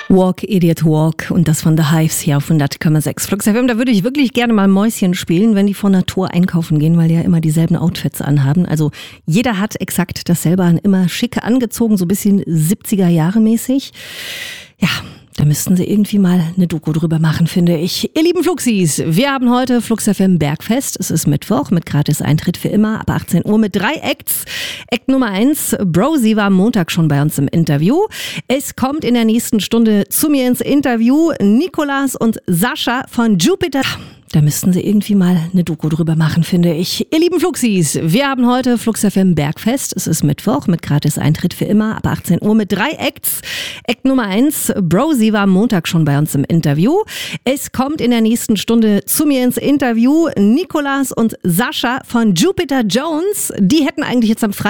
Walk, Idiot, Walk und das von The Hives hier auf 100,6 Flux FM. Da würde ich wirklich gerne mal Mäuschen spielen, wenn die von Natur einkaufen gehen, weil die ja immer dieselben Outfits anhaben. Also jeder hat exakt dasselbe an, immer schick angezogen, so ein bisschen 70er-Jahre mäßig. Ja, da müssten sie irgendwie mal eine Doku drüber machen, finde ich. Ihr lieben Fluxis, wir haben heute Flux FM Bergfest. Es ist Mittwoch mit Gratis-Eintritt für immer ab 18 Uhr mit 3 Acts. Act Nummer 1, Brosi war am Montag schon bei uns im Interview. Es kommt in der nächsten Stunde zu mir ins Interview Nicolas und Sascha von Jupiter. Da müssten sie irgendwie mal eine Doku drüber machen, finde ich. Ihr lieben Fluxis, wir haben heute Flux FM Bergfest. Es ist Mittwoch mit Gratis-Eintritt für immer ab 18 Uhr mit 3 Acts. Act Nummer 1, Brosi war am Montag schon bei uns im Interview. Es kommt in der nächsten Stunde zu mir ins Interview Nicolas und Sascha von Jupiter Jones. Die hätten eigentlich jetzt am Freitag